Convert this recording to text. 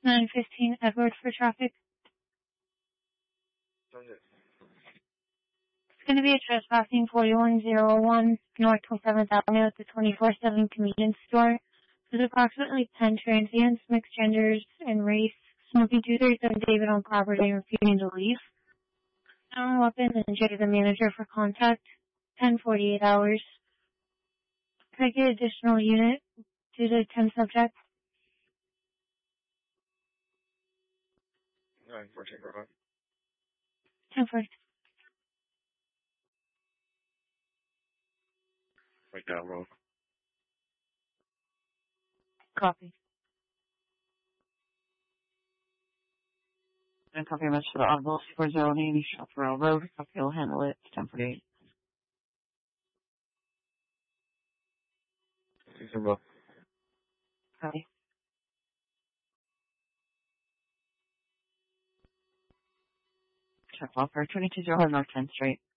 915 Edward for traffic. It's going to be a trespassing 4101 North 27th Avenue at the 24/7 convenience store. There's approximately 10 transients, mixed genders, and race, smoking 237 David on property and refusing to leave. Found weapons and check the manager for contact. 10:48 hours. Could I get additional unit due to 10 subjects? 914 Bravo. 10:40. Right down low. Copy. And copy a message for the Audible 4090 Chaparral Road. Copy will handle it. It's 10:48. Reasonable. Copy. Check off for 2201 North 10th Street.